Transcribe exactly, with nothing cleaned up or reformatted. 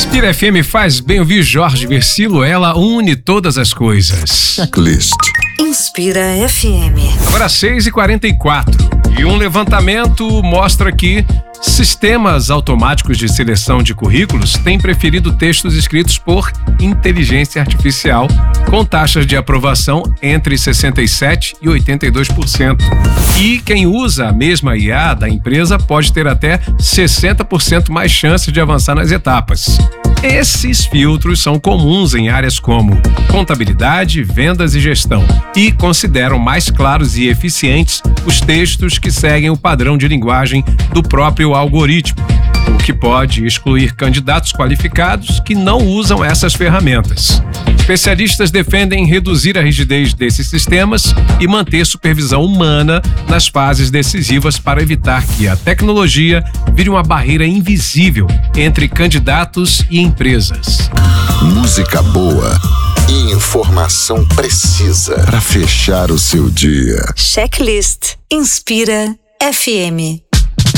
Inspira F M faz bem ouvir Jorge Versilo, ela une todas as coisas. Checklist. Inspira F M. Agora seis e quarenta e quatro e um levantamento mostra que sistemas automáticos de seleção de currículos têm preferido textos escritos por inteligência artificial, com taxas de aprovação entre sessenta e sete por cento e oitenta e dois por cento. E quem usa a mesma I A da empresa pode ter até sessenta por cento mais chance de avançar nas etapas. Esses filtros são comuns em áreas como contabilidade, vendas e gestão e consideram mais claros e eficientes os textos que seguem o padrão de linguagem do próprio algoritmo, o que pode excluir candidatos qualificados que não usam essas ferramentas. Especialistas defendem reduzir a rigidez desses sistemas e manter supervisão humana nas fases decisivas para evitar que a tecnologia vire uma barreira invisível entre candidatos e empresas. Música boa e informação precisa para fechar o seu dia. Checklist Inspira F M.